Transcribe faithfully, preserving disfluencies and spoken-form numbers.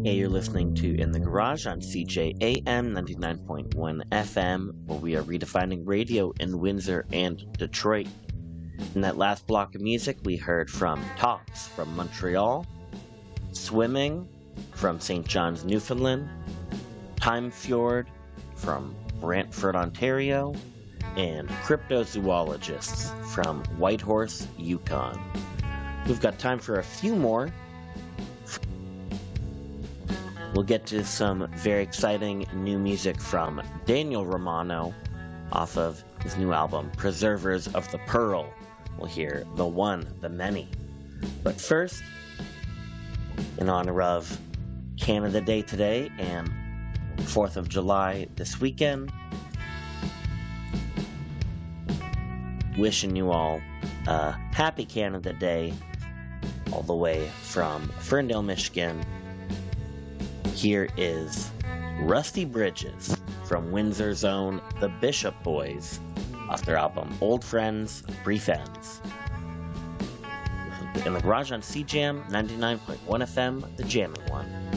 Hey, you're listening to In the Garage on C J A M ninety-nine point one F M, where we are redefining radio in Windsor and Detroit. In that last block of music, we heard from Talks from Montreal, Swimming from Saint John's, Newfoundland, Time Fjord from Brantford, Ontario, and Cryptozoologists from Whitehorse, Yukon. We've got time for a few more. We'll get to some very exciting new music from Daniel Romano off of his new album, Preservers of the Pearl. We'll hear The One, The Many. But first, in honor of Canada Day today and fourth of July this weekend, wishing you all a happy Canada Day all the way from Ferndale, Michigan. Here is Rusty Bridges from Windsor's own The Bishop Boys off their album Old Friends, Brief Ends. In the Garage on C J A M ninety-nine point one F M, the jamming one.